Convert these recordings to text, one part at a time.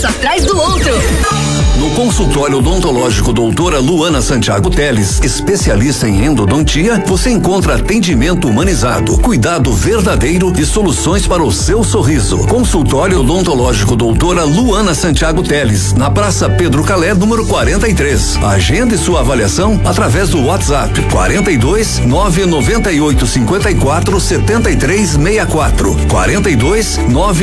atrás do outro. No consultório odontológico doutora Luana Santiago Teles, especialista em endodontia, você encontra atendimento humanizado, cuidado verdadeiro e soluções para o seu sorriso. Consultório odontológico doutora Luana Santiago Teles, na Praça Pedro Calé, número 43. Agende sua avaliação através do WhatsApp 42 998 54 73 64. 42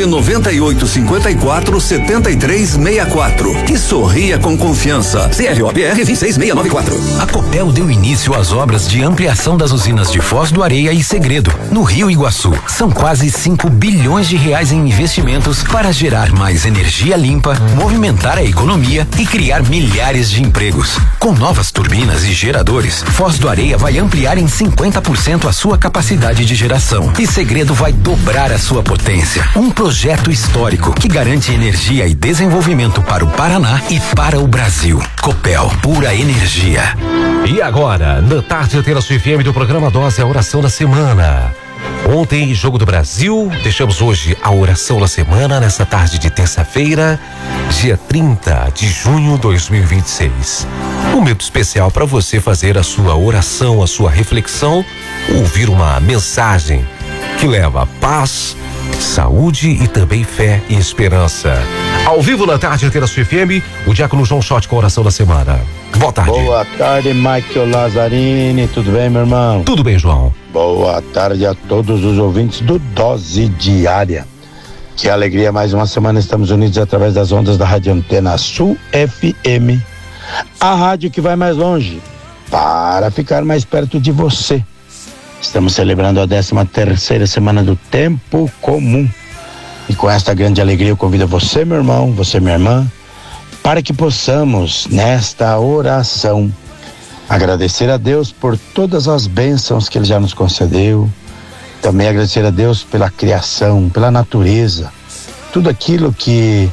998 54 73 64. E sorria com confiança. CROPR 26694. A Copel deu início às obras de ampliação das usinas de Foz do Areia e Segredo, no Rio Iguaçu. São quase 5 bilhões de reais em investimentos para gerar mais energia limpa, movimentar a economia e criar milhares de empregos. Com novas turbinas e geradores, Foz do Areia vai ampliar em 50% a sua capacidade de geração e Segredo vai dobrar a sua potência. Um projeto histórico que garante energia e desenvolvimento para o Paraná e para o Brasil. Copel, pura energia. E agora, na tarde inteira FM do programa Dose, a oração da semana. Ontem, Jogo do Brasil, deixamos hoje a oração da semana, nessa tarde de terça-feira, dia 30 de junho de 2026. Um momento especial para você fazer a sua oração, a sua reflexão, ouvir uma mensagem que leva paz, saúde e também fé e esperança. Ao vivo na tarde inteira FM, o diácono João Schott com a oração da semana. Boa tarde. Boa tarde, Michael Lazzarini. Tudo bem, meu irmão? Tudo bem, João. Boa tarde a todos os ouvintes do Dose Diária. Que alegria, mais uma semana estamos unidos através das ondas da Rádio Antena Sul FM. A rádio que vai mais longe, para ficar mais perto de você. Estamos celebrando a 13ª semana do Tempo Comum. E com esta grande alegria eu convido você, meu irmão, você, minha irmã, para que possamos, nesta oração, agradecer a Deus por todas as bênçãos que Ele já nos concedeu. Também agradecer a Deus pela criação, pela natureza, tudo aquilo que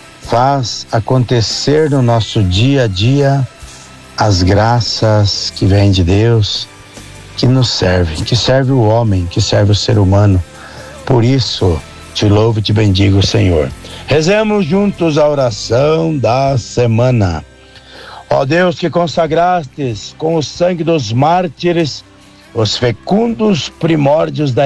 faz acontecer no nosso dia a dia, as graças que vêm de Deus, que nos servem, que serve o homem, que serve o ser humano. Por isso, te louvo e te bendigo, Senhor. Rezemos juntos a oração da semana. Ó Deus, que consagrastes com o sangue dos mártires os fecundos primórdios da